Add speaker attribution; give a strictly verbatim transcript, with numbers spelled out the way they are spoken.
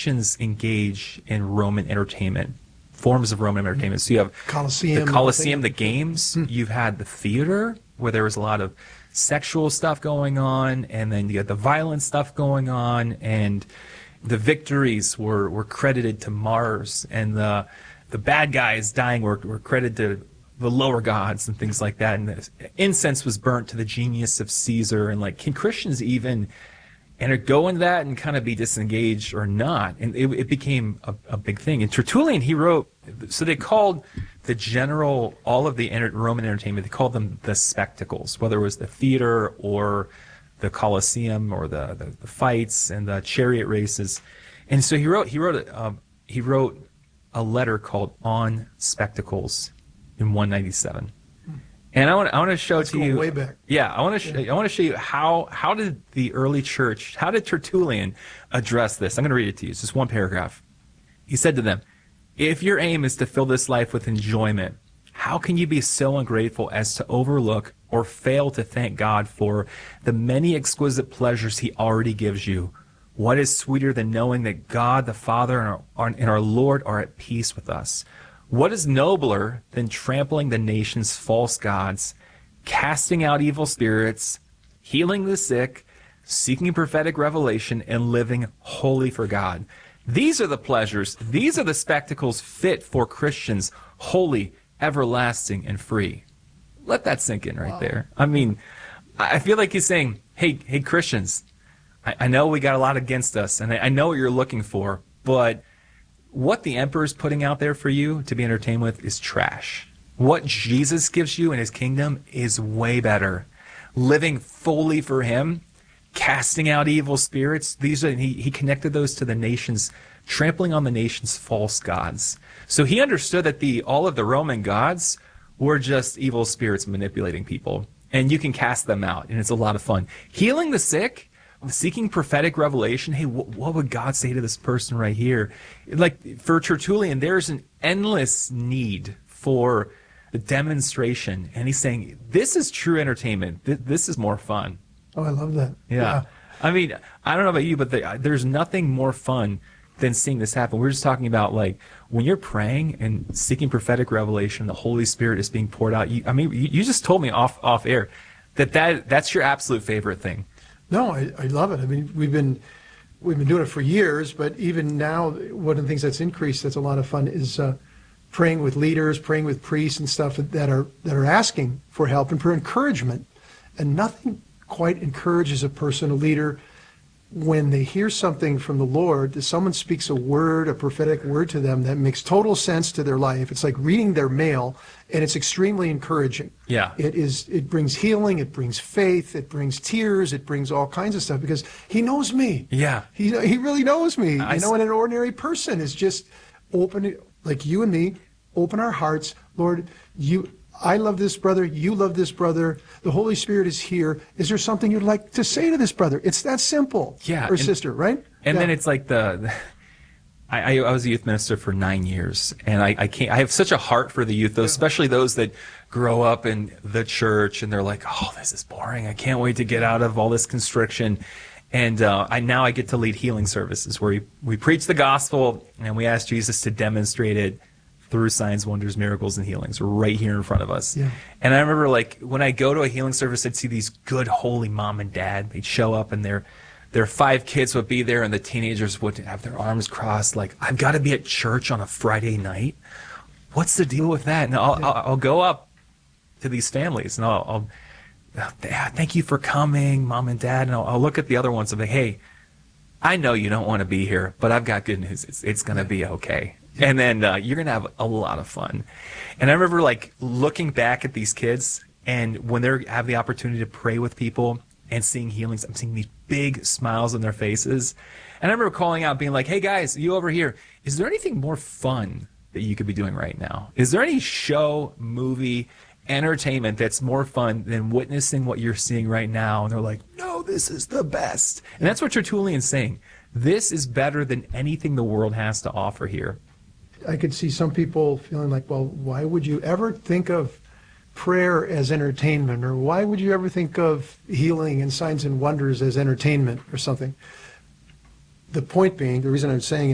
Speaker 1: Christians engage in Roman entertainment, forms of Roman entertainment. So you have
Speaker 2: Colosseum,
Speaker 1: the Colosseum, the games. Hmm. You've had the theater, where there was a lot of sexual stuff going on, and then you had the violent stuff going on, and the victories were, were credited to Mars, and the the bad guys dying were, were credited to the lower gods and things like that. And the incense was burnt to the genius of Caesar. And like, can Christians even and go into that and kind of be disengaged or not? And it, it became a, a big thing. And Tertullian, he wrote, so they called the general, all of the Roman entertainment, they called them the spectacles, whether it was the theater or the Colosseum or the, the, the fights and the chariot races. And so he wrote, he wrote, a, um, he wrote a letter called On Spectacles in one ninety-seven. And I want, I want to show
Speaker 2: That's
Speaker 1: to you,
Speaker 2: way back.
Speaker 1: yeah, I want to, sh-
Speaker 2: Yeah.
Speaker 1: I want to show you how, how did the early church, how did Tertullian address this? I'm going to read it to you. It's just one paragraph. He said to them, "If your aim is to fill this life with enjoyment, how can you be so ungrateful as to overlook or fail to thank God for the many exquisite pleasures he already gives you? What is sweeter than knowing that God the Father and our, and our Lord are at peace with us? What is nobler than trampling the nation's false gods, casting out evil spirits, healing the sick, seeking prophetic revelation, and living wholly for God? These are the pleasures, these are the spectacles fit for Christians, holy, everlasting, and free." Let that sink in right wow. there. I mean, I feel like he's saying, hey, hey, Christians, I, I know we got a lot against us, and I, I know what you're looking for, but what the emperor's putting out there for you to be entertained with is trash. What Jesus gives you in his kingdom is way better. Living fully for him, casting out evil spirits, these are, he, he connected those to the nations, trampling on the nation's false gods. So he understood that the all of the Roman gods were just evil spirits manipulating people, and you can cast them out, and it's a lot of fun. Healing the sick, seeking prophetic revelation. Hey, wh- what would God say to this person right here? Like for Tertullian, there's an endless need for the demonstration, and he's saying this is true entertainment. Th- this is more fun.
Speaker 2: Oh, I love that.
Speaker 1: Yeah.
Speaker 2: yeah.
Speaker 1: I mean, I don't know about you, but the, there's nothing more fun than seeing this happen. We're just talking about, like, when you're praying and seeking prophetic revelation, the Holy Spirit is being poured out. You, I mean, you, you just told me off off air that, that that's your absolute favorite thing.
Speaker 2: No, I, I love it. I mean, we've been we've been doing it for years, but even now, one of the things that's increased that's a lot of fun is uh, praying with leaders, praying with priests and stuff that are that are asking for help and for encouragement. And nothing quite encourages a person, a leader, when they hear something from the Lord, that someone speaks a word, a prophetic word to them that makes total sense to their life. It's like reading their mail, and it's extremely encouraging.
Speaker 1: Yeah.
Speaker 2: It is. It brings healing, it brings faith, it brings tears, it brings all kinds of stuff, because he knows me.
Speaker 1: Yeah.
Speaker 2: He he really knows me.
Speaker 1: I
Speaker 2: you know, and an ordinary person is just open it, like you and me, open our hearts. Lord, you I love this brother, you love this brother, the Holy Spirit is here. Is there something you'd like to say to this brother? It's that simple.
Speaker 1: Yeah,
Speaker 2: or
Speaker 1: and,
Speaker 2: sister, right?
Speaker 1: And
Speaker 2: yeah.
Speaker 1: then it's like the, the I, I was a youth minister for nine years, and I, I can't. I have such a heart for the youth, those, especially those that grow up in the church, and they're like, "Oh, this is boring. I can't wait to get out of all this constriction." And uh, I now I get to lead healing services where we, we preach the gospel and we ask Jesus to demonstrate it through signs, wonders, miracles, and healings right here in front of us.
Speaker 2: Yeah.
Speaker 1: And I remember, like, when I go to a healing service, I'd see these good, holy mom and dad. They'd show up, and their their five kids would be there, and the teenagers would have their arms crossed, like, "I've got to be at church on a Friday night. What's the deal with that?" And I'll,
Speaker 2: Yeah.
Speaker 1: I'll, I'll go up to these families, and I'll, I'll "Thank you for coming, mom and dad." And I'll, I'll look at the other ones and be, "Hey, I know you don't want to be here, but I've got good news. It's, it's going to be okay. And then uh, you're going to have a lot of fun." And I remember, like, looking back at these kids, and when they have the opportunity to pray with people and seeing healings, I'm seeing these big smiles on their faces. And I remember calling out, being like, "Hey, guys, you over here, is there anything more fun that you could be doing right now? Is there any show, movie, entertainment that's more fun than witnessing what you're seeing right now?" And they're like, "No, this is the best." And that's what Tertullian's saying. This is better than anything the world has to offer here.
Speaker 2: I could see some people feeling like, well, why would you ever think of prayer as entertainment? Or why would you ever think of healing and signs and wonders as entertainment or something? The point being, the reason I'm saying